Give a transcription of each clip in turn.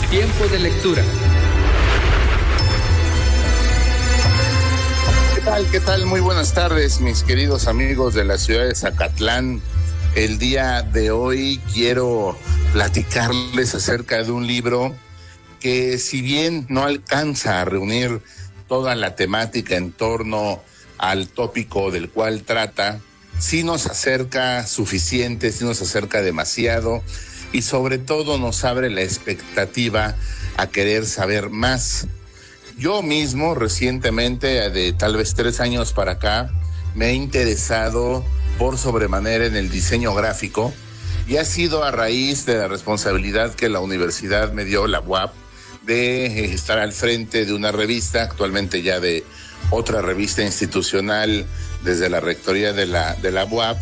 Tiempo de lectura. ¿Qué tal? Muy buenas tardes, mis queridos amigos de la ciudad de Zacatlán. El día de hoy quiero platicarles acerca de un libro que, si bien no alcanza a reunir toda la temática en torno al tópico del cual trata, sí nos acerca suficiente, sí nos acerca demasiado y sobre todo nos abre la expectativa a querer saber más. Yo mismo recientemente, de tal vez 3 años para acá, me he interesado por sobremanera en el diseño gráfico y ha sido a raíz de la responsabilidad que la universidad me dio, la UAP, de estar al frente de una revista, actualmente ya de otra revista institucional desde la rectoría de la UAP,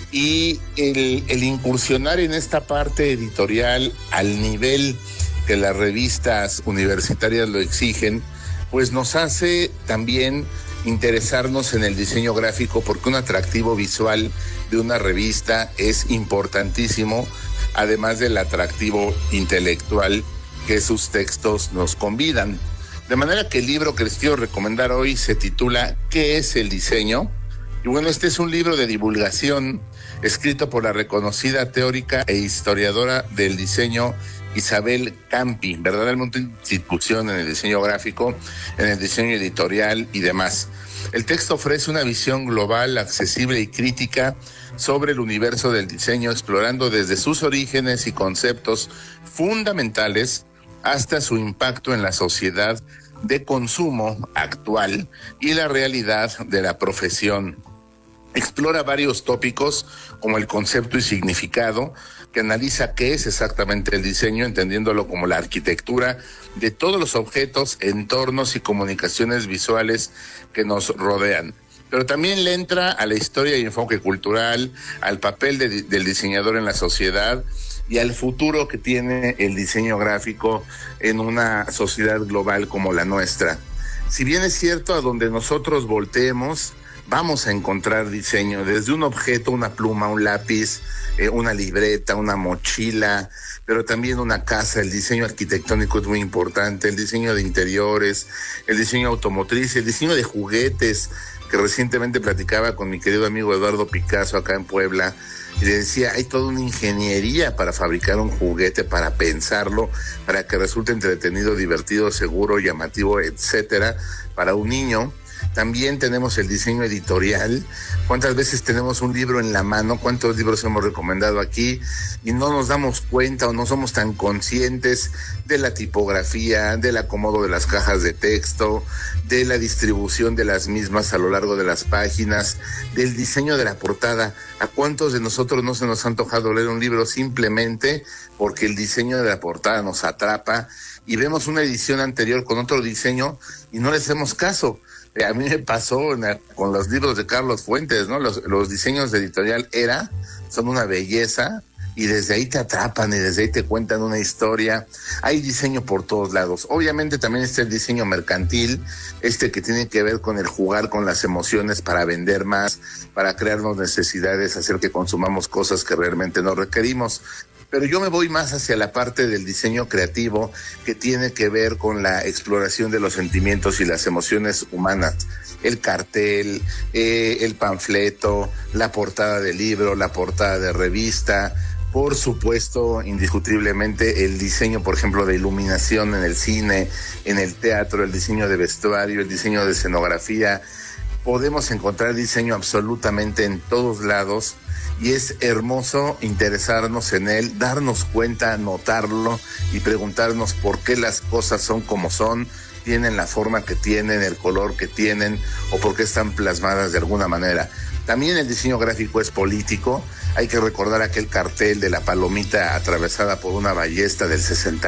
y el incursionar en esta parte editorial al nivel que las revistas universitarias lo exigen, pues nos hace también interesarnos en el diseño gráfico, porque un atractivo visual de una revista es importantísimo, además del atractivo intelectual que sus textos nos convidan. De manera que el libro que les quiero recomendar hoy se titula ¿Qué es el diseño? Y bueno, este es un libro de divulgación escrito por la reconocida teórica e historiadora del diseño Isabel Campi, verdaderamente una institución en el diseño gráfico, en el diseño editorial y demás. El texto ofrece una visión global, accesible y crítica sobre el universo del diseño, explorando desde sus orígenes y conceptos fundamentales hasta su impacto en la sociedad de consumo actual y la realidad de la profesión. Explora varios tópicos como el concepto y significado, que analiza qué es exactamente el diseño, entendiéndolo como la arquitectura de todos los objetos, entornos y comunicaciones visuales que nos rodean. Pero también le entra a la historia y enfoque cultural, al papel del diseñador en la sociedad y al futuro que tiene el diseño gráfico en una sociedad global como la nuestra. Si bien es cierto, a donde nosotros volteemos, vamos a encontrar diseño, desde un objeto, una pluma, un lápiz, una libreta, una mochila, pero también una casa. El diseño arquitectónico es muy importante, el diseño de interiores, el diseño automotriz, el diseño de juguetes, que recientemente platicaba con mi querido amigo Eduardo Picasso acá en Puebla, y le decía, hay toda una ingeniería para fabricar un juguete, para pensarlo, para que resulte entretenido, divertido, seguro, llamativo, etcétera, para un niño. También tenemos el diseño editorial. ¿Cuántas veces tenemos un libro en la mano? ¿Cuántos libros hemos recomendado aquí? Y no nos damos cuenta o no somos tan conscientes de la tipografía, del acomodo de las cajas de texto, de la distribución de las mismas a lo largo de las páginas, del diseño de la portada. ¿A cuántos de nosotros no se nos ha antojado leer un libro simplemente porque el diseño de la portada nos atrapa y vemos una edición anterior con otro diseño y no le hacemos caso? A mí me pasó con los libros de Carlos Fuentes, ¿no? Los diseños de Editorial Era son una belleza y desde ahí te atrapan y desde ahí te cuentan una historia. Hay diseño por todos lados. Obviamente también está el diseño mercantil, que tiene que ver con el jugar con las emociones para vender más, para crearnos necesidades, hacer que consumamos cosas que realmente no requerimos. Pero yo me voy más hacia la parte del diseño creativo, que tiene que ver con la exploración de los sentimientos y las emociones humanas. El cartel, el panfleto, la portada de libro, la portada de revista. Por supuesto, indiscutiblemente, el diseño, por ejemplo, de iluminación en el cine, en el teatro, el diseño de vestuario, el diseño de escenografía. Podemos encontrar diseño absolutamente en todos lados. Y es hermoso interesarnos en él, darnos cuenta, notarlo y preguntarnos por qué las cosas son como son, tienen la forma que tienen, el color que tienen o por qué están plasmadas de alguna manera. También el diseño gráfico es político. Hay que recordar aquel cartel de la palomita atravesada por una ballesta del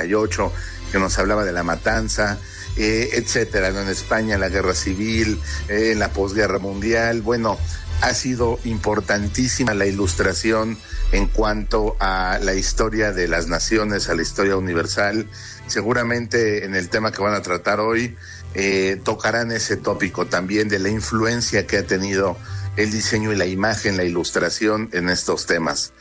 68 que nos hablaba de la matanza, etcétera, ¿no? En España, la guerra civil, en la posguerra mundial. Bueno, ha sido importantísima la ilustración en cuanto a la historia de las naciones, a la historia universal. Seguramente en el tema que van a tratar hoy tocarán ese tópico también de la influencia que ha tenido el diseño y la imagen, la ilustración en estos temas.